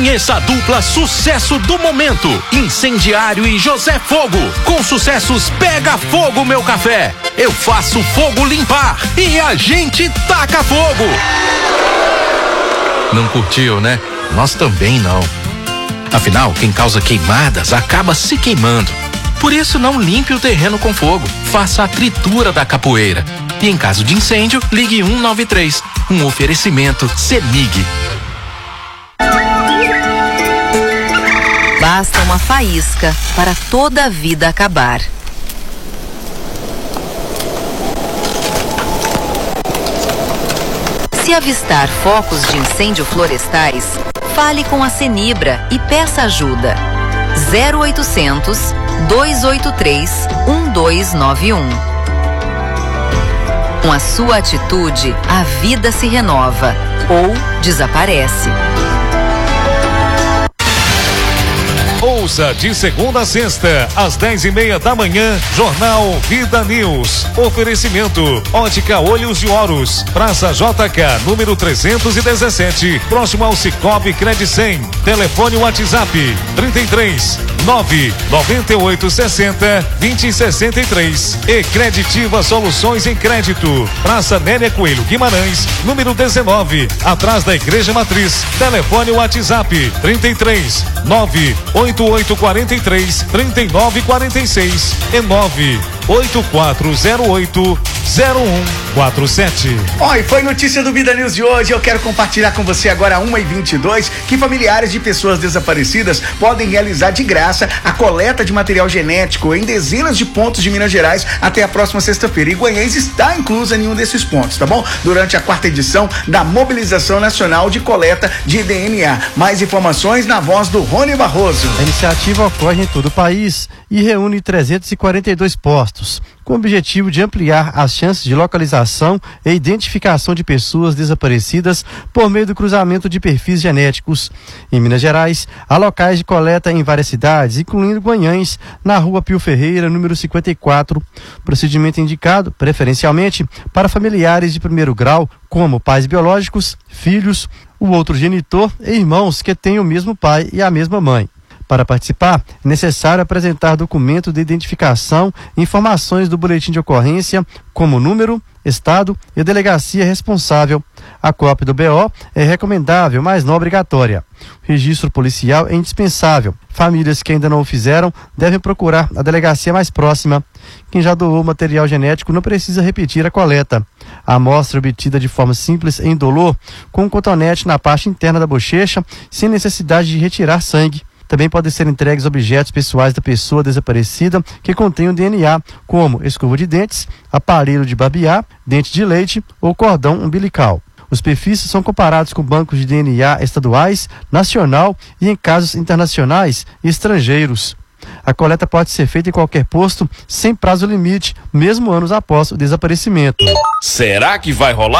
Conheça a dupla sucesso do momento, Incendiário e José Fogo. Com sucessos Pega Fogo Meu Café, Eu Faço Fogo Limpar e A Gente Taca Fogo. Não curtiu, né? Nós também não. Afinal, quem causa queimadas acaba se queimando. Por isso, não limpe o terreno com fogo. Faça a tritura da capoeira. E em caso de incêndio, ligue 193. Um oferecimento CEMIG. Basta uma faísca para toda a vida acabar. Se avistar focos de incêndio florestais, fale com a Senibra e peça ajuda. 0800 283 1291. Com a sua atitude, a vida se renova ou desaparece. Ouça de segunda a sexta, às 10:30 da manhã, Jornal Vida News. Oferecimento: Ótica Olhos de Horus, Praça JK, número 317, próximo ao Cicobi Credicem. Telefone WhatsApp: 33 99860 2063. E Creditiva Soluções em Crédito, Praça Nélia Coelho Guimarães, número 19, atrás da Igreja Matriz. Telefone WhatsApp: 33 98843 3946 e 98408 0147. Oi, foi notícia do Vida News de hoje. Eu quero compartilhar com você agora, 1h22, que familiares de pessoas desaparecidas podem realizar de graça a coleta de material genético em dezenas de pontos de Minas Gerais até a próxima sexta-feira. E Guanhães está inclusa em um desses pontos, tá bom? Durante a 4ª edição da Mobilização Nacional de Coleta de DNA. Mais informações na voz do Rony Barroso. A iniciativa ocorre em todo o país e reúne 342 postos, com o objetivo de ampliar as chances de localização e identificação de pessoas desaparecidas por meio do cruzamento de perfis genéticos. Em Minas Gerais, há locais de coleta em várias cidades, incluindo Guanhães, na Rua Pio Ferreira, número 54. Procedimento indicado, preferencialmente, para familiares de primeiro grau, como pais biológicos, filhos, o outro genitor e irmãos que têm o mesmo pai e a mesma mãe. Para participar, é necessário apresentar documento de identificação e informações do boletim de ocorrência, como número, estado e a delegacia responsável. A cópia do BO é recomendável, mas não obrigatória. O registro policial é indispensável. Famílias que ainda não o fizeram devem procurar a delegacia mais próxima. Quem já doou material genético não precisa repetir a coleta. A amostra obtida de forma simples e indolor, com um cotonete na parte interna da bochecha, sem necessidade de retirar sangue. Também podem ser entregues objetos pessoais da pessoa desaparecida que contenham DNA, como escova de dentes, aparelho de barbear, dente de leite ou cordão umbilical. Os perfis são comparados com bancos de DNA estaduais, nacional e, em casos internacionais, estrangeiros. A coleta pode ser feita em qualquer posto, sem prazo limite, mesmo anos após o desaparecimento. Será que vai rolar?